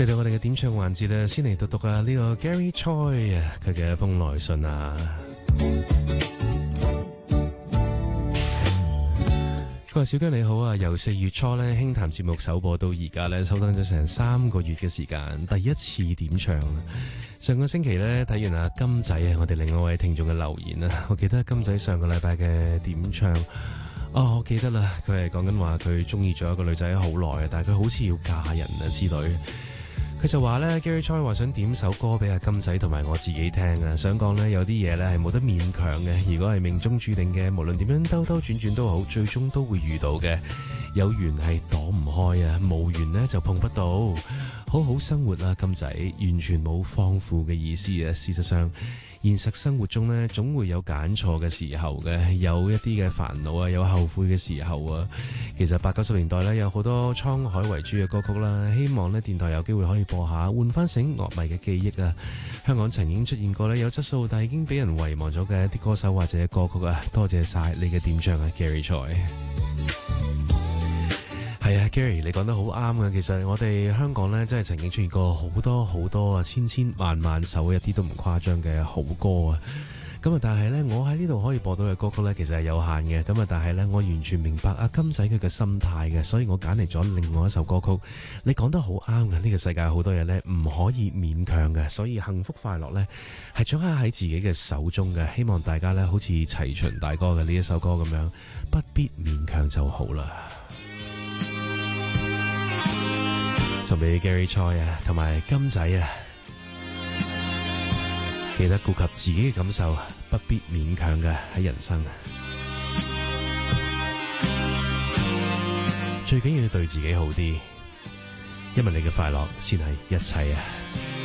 嚟到我哋嘅點唱環節啦，先嚟讀讀啊呢個 Gary Choi 啊佢嘅一封來信啊。佢話小姜你好啊，由4月初咧輕談節目首播到而家咧，收聽咗成3個月嘅時間，第一次點唱。上個星期咧睇完阿金仔啊，我哋另外一位聽眾嘅留言啊，我記得金仔上個禮拜嘅點唱。我記得啦，佢係講緊話佢中意咗一個女仔好耐，但係佢好似要嫁人啊之類。佢就話咧 Gary Choi 話想點首歌俾阿金仔同埋我自己聽啊，想講咧有啲嘢咧係冇得勉強嘅，如果係命中注定嘅，無論點樣兜兜轉轉都好，最終都會遇到嘅。有緣係躲唔開啊，無緣呢就碰不到。好好生活啊，金仔，完全冇放負嘅意思啊。事實上，現實生活中呢，總會有揀錯嘅時候嘅，有一啲嘅煩惱啊，有後悔嘅時候啊。其實80、90年代呢，有好多滄海遺珠嘅歌曲啦，希望呢電台有機會可以播下，喚翻醒樂迷嘅記憶啊。香港曾經出現過呢有質素，但已經俾人遺忘咗嘅一啲歌手或者歌曲啊。多謝晒你嘅點唱啊 Gary Choi。係啊 Gary 你講得好啱啊。其實我哋香港呢，真係曾經出現過好多好多啊，千千萬萬首一啲都唔誇張嘅好歌啊。咁啊，但係呢，我喺呢度可以播到嘅歌曲呢，其實係有限嘅。咁啊，但係呢，我完全明白阿金仔佢嘅心態嘅，所以我揀嚟咗另外一首歌曲。你講得好啱嘅，呢個世界好多嘢呢唔可以勉強嘅，所以幸福快樂呢係掌握喺自己嘅手中嘅。希望大家呢，好似齊秦大哥嘅呢一首歌咁樣，不必勉強就好啦。送俾 Gary Choi 啊，同埋金仔啊，記得顧及自己嘅感受，不必勉強嘅喺人生，最緊要對自己好啲，因為你嘅快樂先係一切啊！